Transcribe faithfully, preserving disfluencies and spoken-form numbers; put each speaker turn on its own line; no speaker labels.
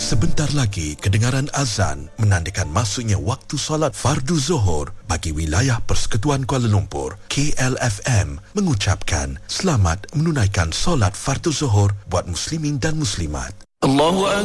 Sebentar lagi kedengaran azan menandakan masuknya waktu solat fardu Zuhur bagi wilayah Persekutuan Kuala Lumpur. K L F M mengucapkan selamat menunaikan solat fardu Zuhur buat muslimin dan muslimat.
Allahu